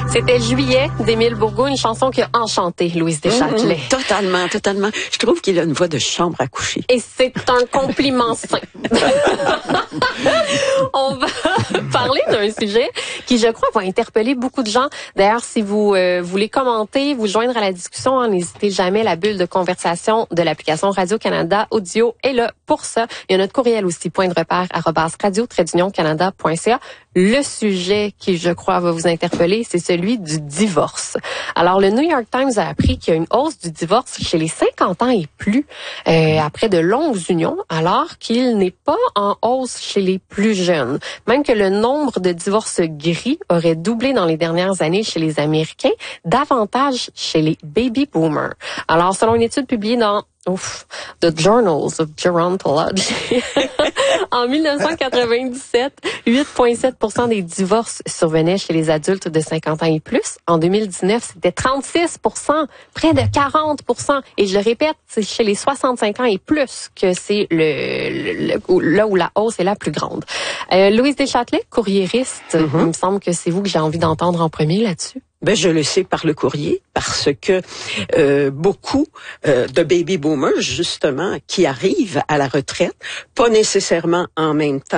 C'était Juillet d'Émile Bourgault, une chanson qui a enchanté Louise Deschâtelet. Totalement, totalement. Je trouve qu'il a une voix de chambre à coucher. Et c'est un compliment sain. On va parler d'un sujet qui, je crois, va interpeller beaucoup de gens. D'ailleurs, si vous voulez commenter, vous joindre à la discussion, n'hésitez jamais. La bulle de conversation de l'application Radio-Canada Audio est là pour ça. Il y a notre courriel aussi, point-de-repère@radio-canada.ca. Le sujet qui, je crois, va vous interpeller, c'est celui du divorce. Alors, le New York Times a appris qu'il y a une hausse du divorce chez les 50 ans et plus, après de longues unions, alors qu'il n'est pas en hausse chez les plus jeunes. Même que le nombre de divorces gris aurait doublé dans les dernières années chez les Américains, davantage chez les baby boomers. Alors, selon une étude publiée dans The Journals of Gerontology. En 1997, 8,7% des divorces survenaient chez les adultes de 50 ans et plus. En 2019, c'était 36%, près de 40%. Et je le répète, c'est chez les 65 ans et plus que c'est là où la hausse est la plus grande. Louise Deschâtelet, courriériste, il me semble que c'est vous que j'ai envie d'entendre en premier là-dessus. Ben, je le sais par le courrier, parce que beaucoup de baby boomers, justement, qui arrivent à la retraite, pas nécessairement en même temps